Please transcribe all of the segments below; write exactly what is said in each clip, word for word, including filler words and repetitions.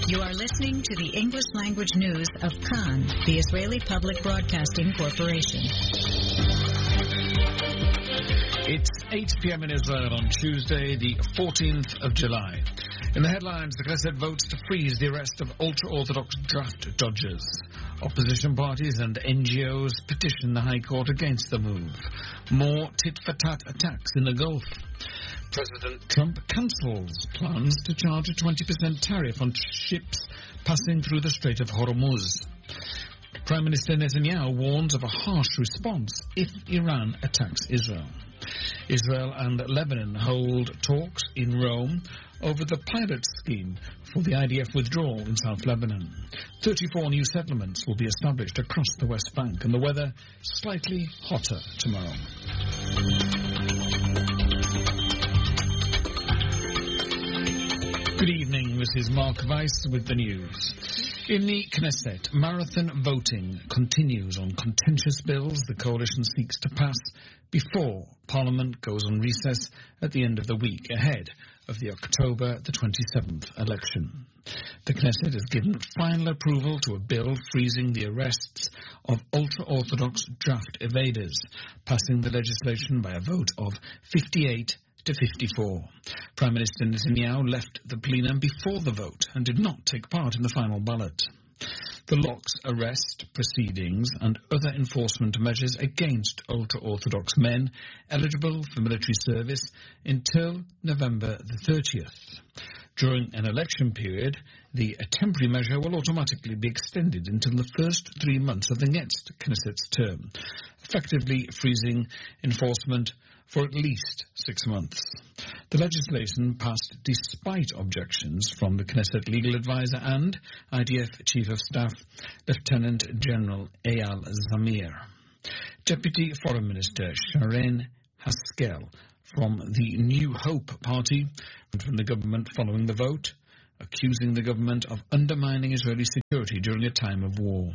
You are listening to the English language news of Kan, the Israeli Public Broadcasting Corporation. It's eight p.m. in Israel on Tuesday, the fourteenth of July. In the headlines, the Knesset votes to freeze the arrest of ultra-Orthodox draft dodgers. Opposition parties and N G Os petition the High Court against the move. More tit-for-tat attacks in the Gulf. President Trump cancels plans to charge a twenty percent tariff on ships passing through the Strait of Hormuz. Prime Minister Netanyahu warns of a harsh response if Iran attacks Israel. Israel and Lebanon hold talks in Rome over the pilot scheme for the I D F withdrawal in South Lebanon. thirty-four new settlements will be established across the West Bank, and the weather slightly hotter tomorrow. Good evening, this is Mark Weiss with the news. In the Knesset, marathon voting continues on contentious bills the coalition seeks to pass before Parliament goes on recess at the end of the week, ahead of the October the twenty-seventh election. The Knesset has given final approval to a bill freezing the arrests of ultra-Orthodox draft evaders, passing the legislation by a vote of fifty-eight to fifty-four. Prime Minister Netanyahu left the plenum before the vote and did not take part in the final ballot. The Locks arrest proceedings and other enforcement measures against ultra-Orthodox men eligible for military service until November the thirtieth. During an election period, the temporary measure will automatically be extended until the first three months of the next Knesset's term, effectively freezing enforcement for at least six months. The legislation passed despite objections from the Knesset legal advisor and I D F Chief of Staff, Lieutenant General Eyal Zamir. Deputy Foreign Minister Sharren Haskel from the New Hope Party and from the government following the vote, accusing the government of undermining Israeli security during a time of war.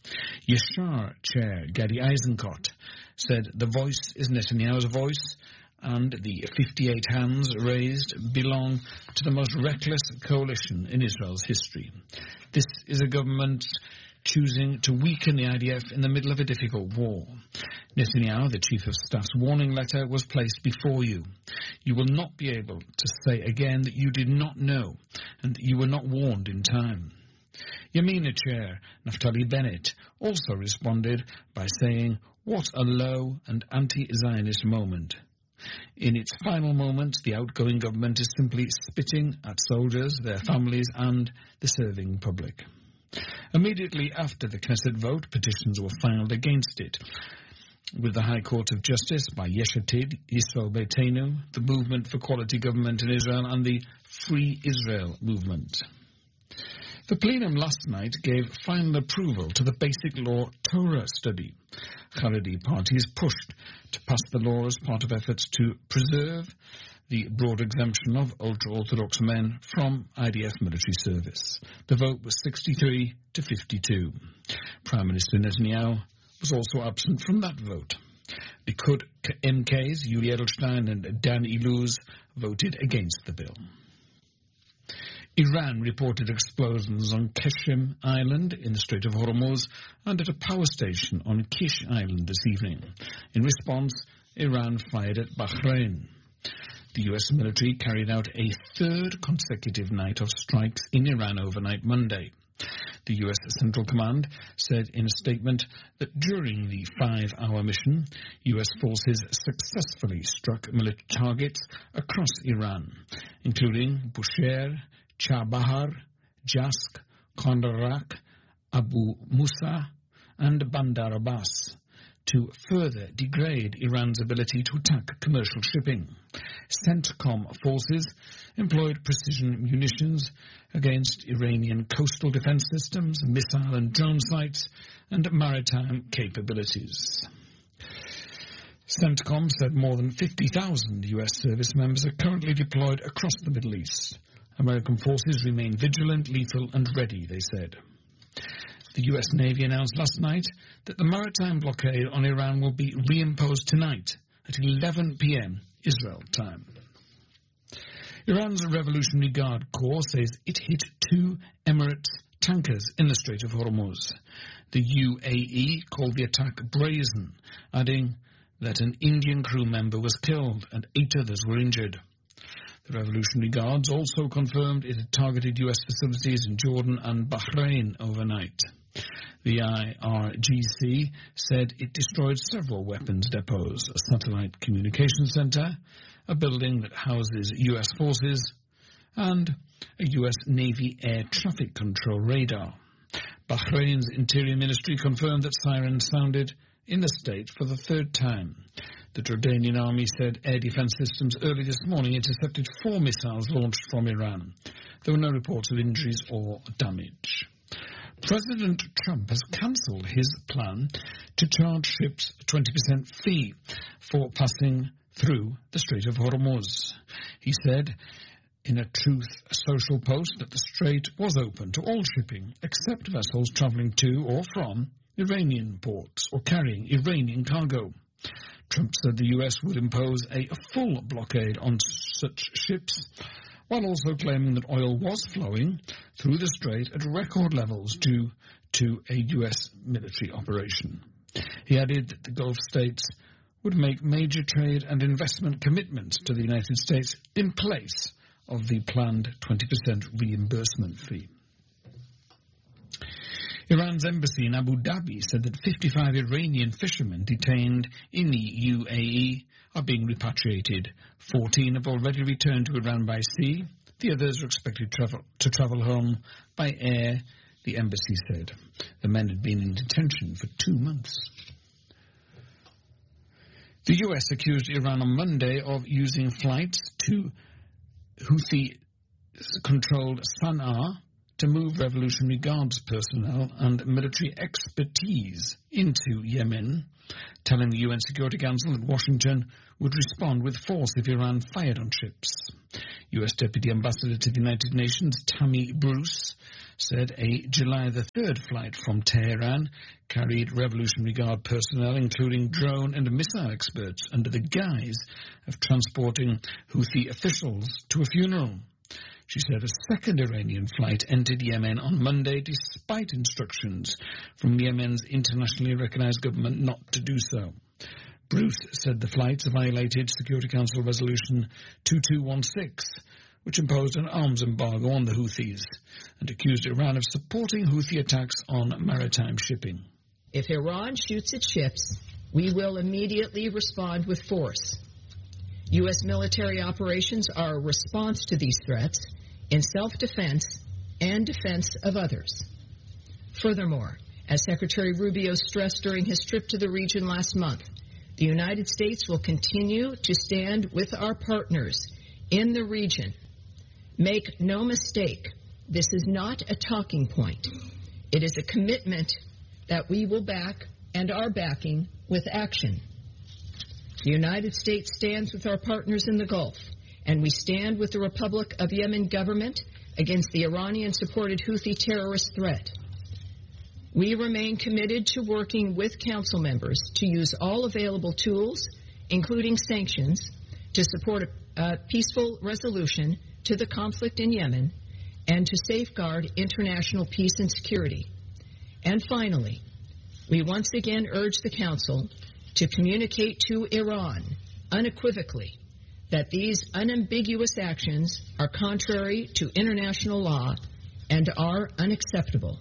Yashar Chair Gadi Eisenkot said the voice is Netanyahu's voice and the fifty-eight hands raised belong to the most reckless coalition in Israel's history. This is a government choosing to weaken the I D F in the middle of a difficult war. Netanyahu, the Chief of Staff's warning letter, was placed before you. You will not be able to say again that you did not know and that you were not warned in time. Yamina Chair Naftali Bennett also responded by saying, "What a low and anti-Zionist moment." In its final moments, the outgoing government is simply spitting at soldiers, their families, and the serving public. Immediately after the Knesset vote, petitions were filed against it, with the High Court of Justice by Yesh Atid, Yisrael Beitenu, the Movement for Quality Government in Israel, and the Free Israel Movement. The plenum last night gave final approval to the Basic Law Torah study. Haredi parties pushed to pass the law as part of efforts to preserve the broad exemption of ultra-Orthodox men from I D F military service. The vote was sixty-three to fifty-two. Prime Minister Netanyahu was also absent from that vote. Likud M Ks Yuli Edelstein and Dan Iluz voted against the bill. Iran reported explosions on Qeshm Island in the Strait of Hormuz and at a power station on Kish Island this evening. In response, Iran fired at Bahrain. The U S military carried out a third consecutive night of strikes in Iran overnight Monday. The U S Central Command said in a statement that during the five-hour mission, U S forces successfully struck military targets across Iran, including Bushehr, Chabahar, Jask, Kondarak, Abu Musa, and Bandar Abbas, to further degrade Iran's ability to attack commercial shipping. CENTCOM forces employed precision munitions against Iranian coastal defense systems, missile and drone sites, and maritime capabilities. CENTCOM said more than fifty thousand U S service members are currently deployed across the Middle East. American forces remain vigilant, lethal, and ready, they said. The U S Navy announced last night that the maritime blockade on Iran will be reimposed tonight at eleven p.m. Israel time. Iran's Revolutionary Guard Corps says it hit two Emirates tankers in the Strait of Hormuz. The U A E called the attack brazen, adding that an Indian crew member was killed and eight others were injured. The Revolutionary Guards also confirmed it had targeted U S facilities in Jordan and Bahrain overnight. The I R G C said it destroyed several weapons depots, a satellite communication center, a building that houses U S forces, and a U S Navy air traffic control radar. Bahrain's Interior Ministry confirmed that sirens sounded in the state for the third time. The Jordanian army said air defense systems early this morning intercepted four missiles launched from Iran. There were no reports of injuries or damage. President Trump has cancelled his plan to charge ships a twenty percent fee for passing through the Strait of Hormuz. He said in a Truth Social post that the strait was open to all shipping except vessels travelling to or from Iranian ports or carrying Iranian cargo. Trump said the U S would impose a full blockade on such ships, while also claiming that oil was flowing through the strait at record levels due to a U S military operation. He added that the Gulf states would make major trade and investment commitments to the United States in place of the planned twenty percent reimbursement fee. Iran's embassy in Abu Dhabi said that fifty-five Iranian fishermen detained in the U A E are being repatriated. fourteen have already returned to Iran by sea. The others are expected to travel, to travel home by air, the embassy said. The men had been in detention for two months. The U S accused Iran on Monday of using flights to Houthi-controlled Sana'a to move Revolutionary Guards personnel and military expertise into Yemen, telling the U N Security Council that Washington would respond with force if Iran fired on ships. U S Deputy Ambassador to the United Nations Tammy Bruce said a July the third flight from Tehran carried Revolutionary Guard personnel, including drone and missile experts, under the guise of transporting Houthi officials to a funeral. She said a second Iranian flight entered Yemen on Monday despite instructions from Yemen's internationally recognized government not to do so. Bruce said the flights violated Security Council Resolution two two one six, which imposed an arms embargo on the Houthis, and accused Iran of supporting Houthi attacks on maritime shipping. If Iran shoots at ships, we will immediately respond with force. U S military operations are a response to these threats in self-defense and defense of others. Furthermore, as Secretary Rubio stressed during his trip to the region last month, the United States will continue to stand with our partners in the region. Make no mistake, this is not a talking point. It is a commitment that we will back and are backing with action. The United States stands with our partners in the Gulf, and we stand with the Republic of Yemen government against the Iranian-supported Houthi terrorist threat. We remain committed to working with council members to use all available tools, including sanctions, to support a, a peaceful resolution to the conflict in Yemen and to safeguard international peace and security. And finally, we once again urge the Council to communicate to Iran unequivocally that these unambiguous actions are contrary to international law and are unacceptable.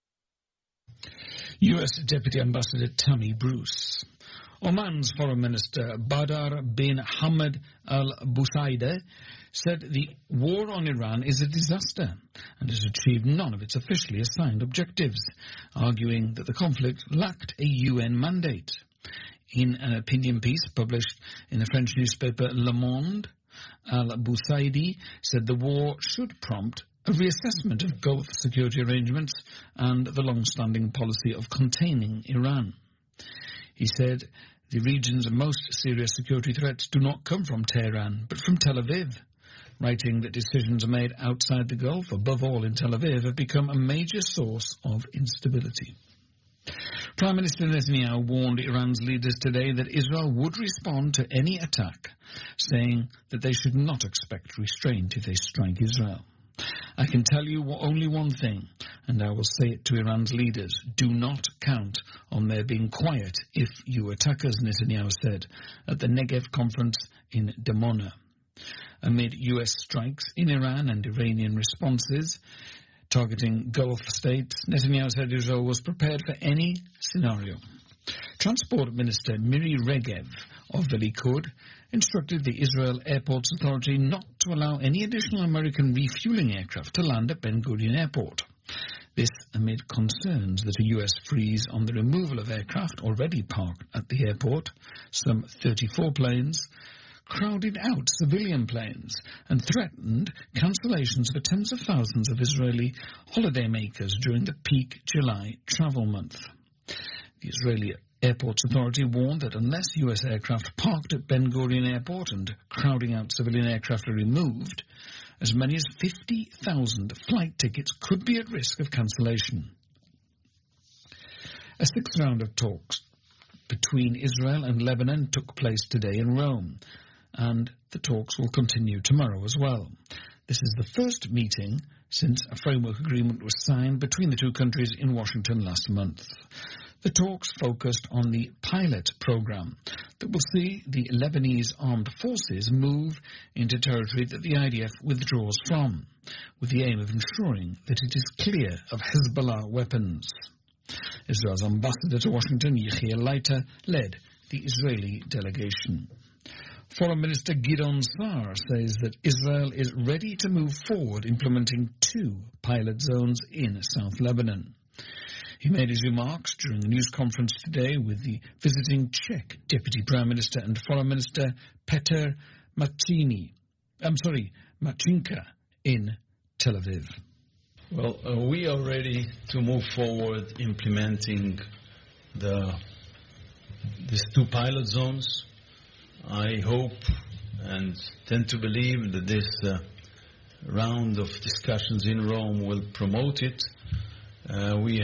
U S Deputy Ambassador Tammy Bruce. Oman's Foreign Minister Badr bin Hamad Al Busaide said the war on Iran is a disaster and has achieved none of its officially assigned objectives, arguing that the conflict lacked a U N mandate. In an opinion piece published in the French newspaper Le Monde, Al-Busaidi said the war should prompt a reassessment of Gulf security arrangements and the long-standing policy of containing Iran. He said the region's most serious security threats do not come from Tehran, but from Tel Aviv, writing that decisions made outside the Gulf, above all in Tel Aviv, have become a major source of instability. Prime Minister Netanyahu warned Iran's leaders today that Israel would respond to any attack, saying that they should not expect restraint if they strike Israel. I can tell you only one thing, and I will say it to Iran's leaders. Do not count on their being quiet if you attack us, Netanyahu said at the Negev conference in Dimona. Amid U S strikes in Iran and Iranian responses targeting Gulf states, Netanyahu said Israel was prepared for any scenario. Transport Minister Miri Regev of the Likud instructed the Israel Airports Authority not to allow any additional American refueling aircraft to land at Ben Gurion Airport. This amid concerns that a U S freeze on the removal of aircraft already parked at the airport, some thirty-four planes, crowded out civilian planes and threatened cancellations for tens of thousands of Israeli holidaymakers during the peak July travel month. The Israeli Airports Authority warned that unless U S aircraft parked at Ben Gurion Airport and crowding out civilian aircraft are removed, as many as fifty thousand flight tickets could be at risk of cancellation. A sixth round of talks between Israel and Lebanon took place today in Rome, and the talks will continue tomorrow as well. This is the first meeting since a framework agreement was signed between the two countries in Washington last month. The talks focused on the pilot program that will see the Lebanese armed forces move into territory that the I D F withdraws from, with the aim of ensuring that it is clear of Hezbollah weapons. Israel's ambassador to Washington, Yechiel Leiter, led the Israeli delegation. Foreign Minister Gideon Sa'ar says that Israel is ready to move forward implementing two pilot zones in South Lebanon. He made his remarks during a news conference today with the visiting Czech Deputy Prime Minister and Foreign Minister Petr Machini, I'm sorry, Machinka in Tel Aviv. Well, uh, we are ready to move forward implementing the these two pilot zones. I hope and tend to believe that this uh, round of discussions in Rome will promote it. Uh, we